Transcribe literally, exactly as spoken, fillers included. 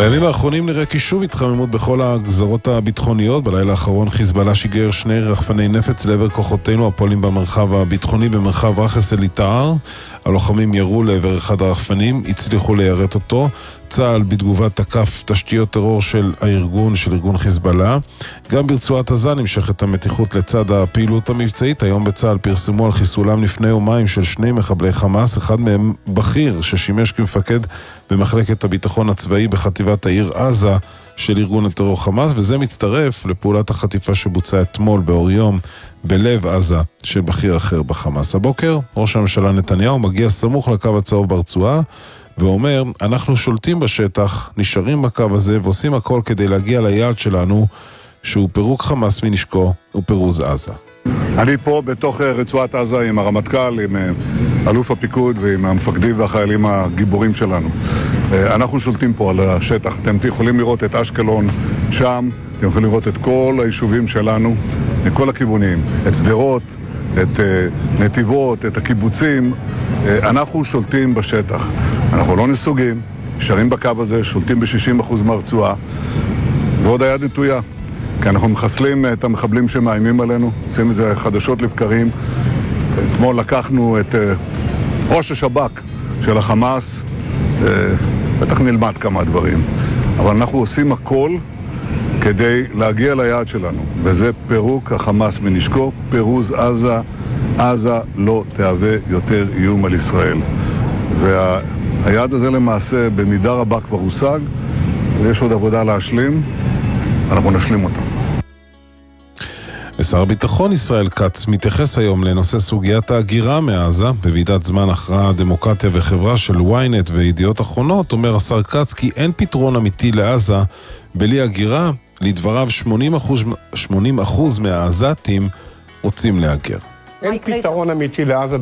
בימים האחרונים נראה כי שוב התחממות בכל הגזרות הביטחוניות. בלילה האחרון חיזבאללה שיגר שני רחפני נפץ לעבר כוחותינו הפועלים במרחב הביטחוני במרחב רכס אל עטער. הלוחמים ירו לעבר אחד הרחפנים, הצליחו ליירט אותו. צה"ל בתגובה תקף תשתיות טרור של הארגון, של ארגון חיזבאללה. גם ברצועת עזה נמשכת המתיחות לצד הפעילות המבצעית. היום בצה"ל פרסמו על חיסולם לפני יומיים של שני מחבלי חמאס, אחד מהם בכיר ששימש כמפקד במחלקת הביטחון הצבאי בחטיבת העיר עזה של ארגון הטרור חמאס, וזה מצטרף לפעולת החטיפה שבוצעה אתמול באור יום בלב עזה של בכיר אחר בחמאס. הבוקר ראש הממשלה נתניהו מגיע סמוך לקו הצהוב ברצועה ואומר, אנחנו שולטים בשטח, נשארים בקו הזה ועושים הכל כדי להגיע ליעד שלנו, שהוא פירוק חמאס מנשקו ופירוז עזה. אני פה בתוך רצועת עזה עם הרמטכ"ל, עם אלוף הפיקוד ועם המפקדים והחיילים הגיבורים שלנו. אנחנו שולטים פה על השטח. אתם יכולים לראות את אשקלון שם, אתם יכולים לראות את כל היישובים שלנו, מכל הכיוונים, את שדרות, את נתיבות, את הקיבוצים. אנחנו שולטים בשטח. אנחנו לא נסוגים, נשארים בקו הזה, שולטים ב-שישים אחוז מהרצועה, ועוד היד נטויה. כי אנחנו מחסלים את המחבלים שמאיימים עלינו, עושים את זה חדשות לבקרים. אתמול לקחנו את ראש השב"כ של החמאס, בטח נלמד כמה דברים, אבל אנחנו עושים הכל כדי להגיע ליעד שלנו, וזה פירוק החמאס מנשקו, פירוז עזה. עזה לא תהווה יותר איום על ישראל. והיעד הזה למעשה במידה רבה כבר הושג, ויש עוד עבודה להשלים, אנחנו נשלים אותה. ושר הביטחון ישראל כץ מתייחס היום לנושא סוגיית ההגירה מעזה. בוועידת זמן הכרעה דמוקרטיה וחברה של וויינט וידיעות אחרונות אומר השר כץ כי אין פתרון אמיתי לעזה בלי הגירה. לדבריו שמונים אחוז מהעזתים רוצים להגר. אין פתרון אמיתי לעזה